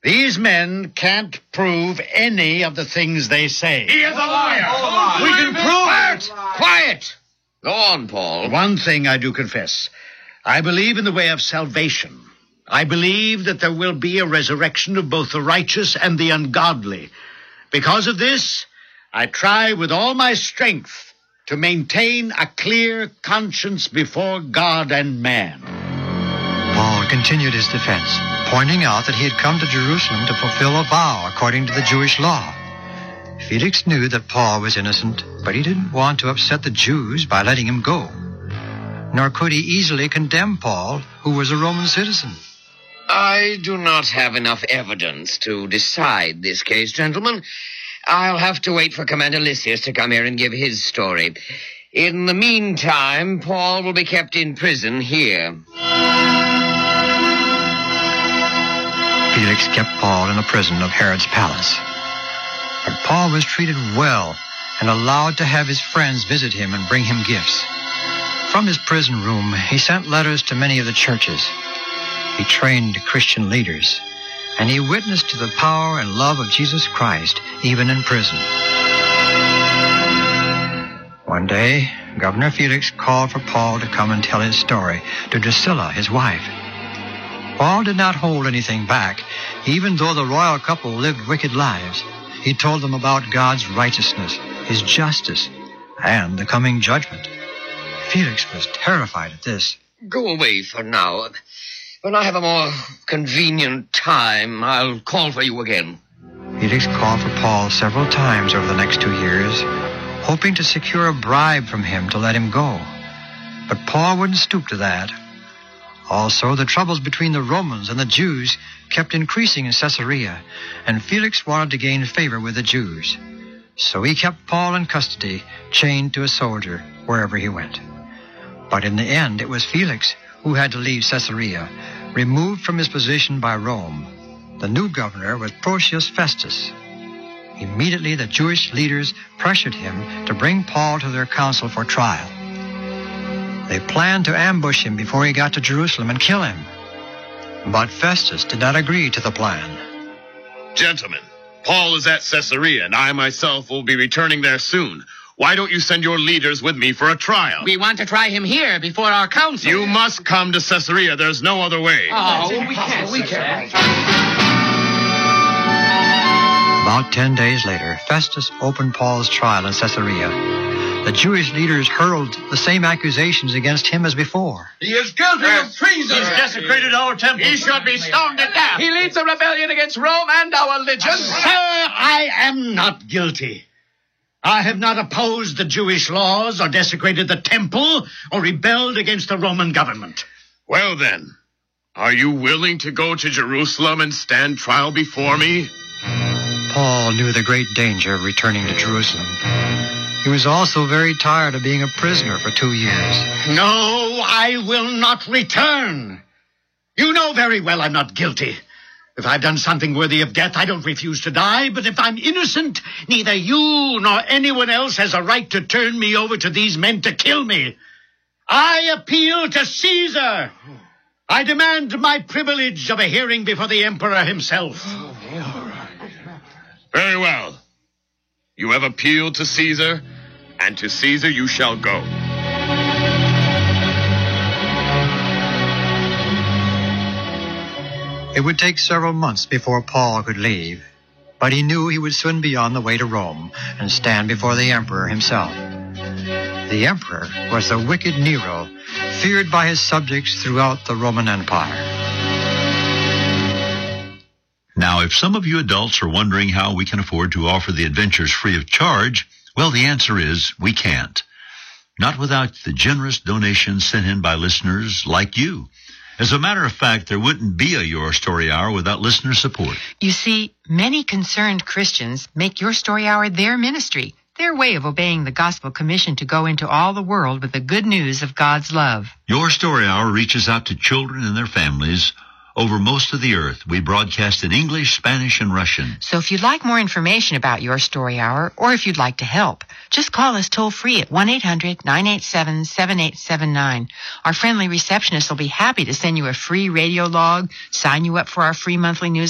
These men can't prove any of the things they say. He is a liar. We can prove it. Quiet. Go on, Paul. One thing I do confess. I believe in the way of salvation. I believe that there will be a resurrection of both the righteous and the ungodly. Because of this, I try with all my strength to maintain a clear conscience before God and man. Paul continued his defense, pointing out that he had come to Jerusalem to fulfill a vow according to the Jewish law. Felix knew that Paul was innocent, but he didn't want to upset the Jews by letting him go. Nor could he easily condemn Paul, who was a Roman citizen. I do not have enough evidence to decide this case, gentlemen. I'll have to wait for Commander Lysias to come here and give his story. In the meantime, Paul will be kept in prison here. Felix kept Paul in the prison of Herod's palace. But Paul was treated well and allowed to have his friends visit him and bring him gifts. From his prison room, he sent letters to many of the churches. He trained Christian leaders, and he witnessed to the power and love of Jesus Christ, even in prison. One day, Governor Felix called for Paul to come and tell his story to Drusilla, his wife. Paul did not hold anything back, even though the royal couple lived wicked lives. He told them about God's righteousness, his justice, and the coming judgment. Felix was terrified at this. Go away for now. When I have a more convenient time, I'll call for you again. Felix called for Paul several times over the next 2 years, hoping to secure a bribe from him to let him go. But Paul wouldn't stoop to that. Also, the troubles between the Romans and the Jews kept increasing in Caesarea, and Felix wanted to gain favor with the Jews. So he kept Paul in custody, chained to a soldier wherever he went. But in the end, it was Felix who had to leave Caesarea, removed from his position by Rome. The new governor was Porcius Festus. Immediately, the Jewish leaders pressured him to bring Paul to their council for trial. They planned to ambush him before he got to Jerusalem and kill him. But Festus did not agree to the plan. Gentlemen, Paul is at Caesarea, and I myself will be returning there soon. Why don't you send your leaders with me for a trial? We want to try him here before our council. You must come to Caesarea. There's no other way. We can't. About 10 days later, Festus opened Paul's trial in Caesarea. The Jewish leaders hurled the same accusations against him as before. He is guilty of treason. He's desecrated our temple. He should be stoned to death. He leads a rebellion against Rome and our religion. Sir, I am not guilty. I have not opposed the Jewish laws or desecrated the temple or rebelled against the Roman government. Well, then, are you willing to go to Jerusalem and stand trial before me? Paul knew the great danger of returning to Jerusalem. He was also very tired of being a prisoner for 2 years. No, I will not return. You know very well I'm not guilty. If I've done something worthy of death, I don't refuse to die. But if I'm innocent, neither you nor anyone else has a right to turn me over to these men to kill me. I appeal to Caesar. I demand my privilege of a hearing before the emperor himself. Very well. You have appealed to Caesar, and to Caesar you shall go. It would take several months before Paul could leave, but he knew he would soon be on the way to Rome and stand before the emperor himself. The emperor was the wicked Nero, feared by his subjects throughout the Roman Empire. Now, if some of you adults are wondering how we can afford to offer the adventures free of charge, well, the answer is we can't. Not without the generous donations sent in by listeners like you. As a matter of fact, there wouldn't be a Your Story Hour without listener support. You see, many concerned Christians make Your Story Hour their ministry, their way of obeying the gospel commission to go into all the world with the good news of God's love. Your Story Hour reaches out to children and their families over most of the earth. We broadcast in English, Spanish, and Russian. So if you'd like more information about Your Story Hour, or if you'd like to help, just call us toll-free at 1-800-987-7879. Our friendly receptionist will be happy to send you a free radio log, sign you up for our free monthly news